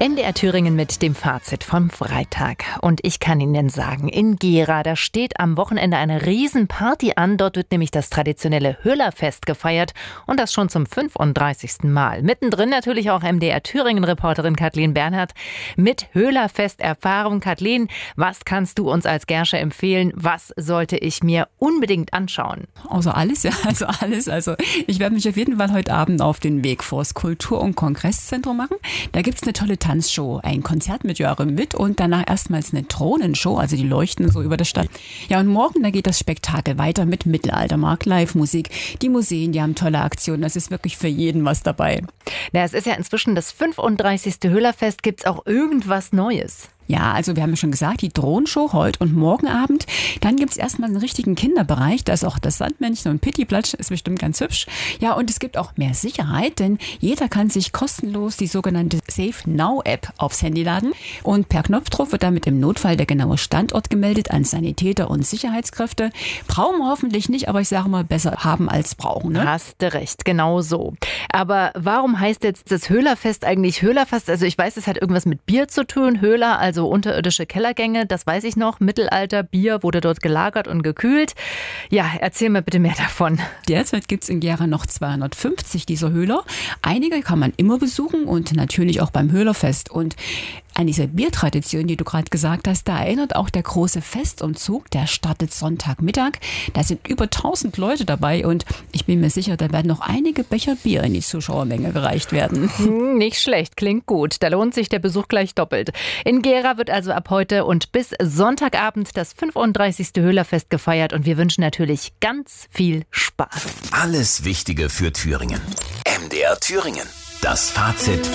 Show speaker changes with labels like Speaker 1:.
Speaker 1: NDR Thüringen mit dem Fazit vom Freitag. Und ich kann Ihnen sagen, in Gera, da steht am Wochenende eine Riesenparty an. Dort wird nämlich das traditionelle Höhlerfest gefeiert und das schon zum 35. Mal. Mittendrin natürlich auch MDR Thüringen-Reporterin Kathleen Bernhard mit Höhlerfest-Erfahrung. Kathleen, was kannst du uns als Gersche empfehlen? Was sollte ich mir unbedingt anschauen?
Speaker 2: Also alles. Also ich werde mich auf jeden Fall heute Abend auf den Weg vors Kultur- und Kongresszentrum machen. Da gibt es eine tolle Tanzshow, ein Konzert mit Joachim Witt und danach erstmals eine Drohnenshow, also die leuchten so über der Stadt. Ja, und morgen, da geht das Spektakel weiter mit Mittelaltermarkt, Live-Musik. Die Museen, die haben tolle Aktionen, das ist wirklich für jeden was dabei.
Speaker 1: Na, es ist ja inzwischen das 35. Höhlerfest. Gibt's auch irgendwas Neues?
Speaker 2: Ja, also wir haben ja schon gesagt, die Drohnenshow heute und morgen Abend. Dann gibt's erstmal einen richtigen Kinderbereich. Da ist auch das Sandmännchen und Pittiplatsch, ist bestimmt ganz hübsch. Ja, und es gibt auch mehr Sicherheit, denn jeder kann sich kostenlos die sogenannte Safe Now App aufs Handy laden. Und per Knopfdruck wird damit im Notfall der genaue Standort gemeldet an Sanitäter und Sicherheitskräfte. Brauchen wir hoffentlich nicht, aber ich sage mal, besser haben als brauchen. Ne?
Speaker 1: Hast du recht, genau so. Aber warum heißt jetzt das Höhlerfest eigentlich Höhlerfest? Also ich weiß, es hat irgendwas mit Bier zu tun. Höhler, also unterirdische Kellergänge, das weiß ich noch. Mittelalter, Bier wurde dort gelagert und gekühlt. Ja, erzähl mir bitte mehr davon.
Speaker 2: Derzeit gibt es in Gera noch 250 dieser Höhler. Einige kann man immer besuchen und natürlich auch beim Höhlerfest. Und an diese Biertradition, die du gerade gesagt hast, da erinnert auch der große Festumzug, der startet Sonntagmittag. Da sind über 1000 Leute dabei und ich bin mir sicher, da werden noch einige Becher Bier in die Zuschauermenge gereicht werden.
Speaker 1: Nicht schlecht, klingt gut. Da lohnt sich der Besuch gleich doppelt. In Gera wird also ab heute und bis Sonntagabend das 35. Höhlerfest gefeiert und wir wünschen natürlich ganz viel Spaß.
Speaker 3: Alles Wichtige für Thüringen. MDR Thüringen. Das Fazit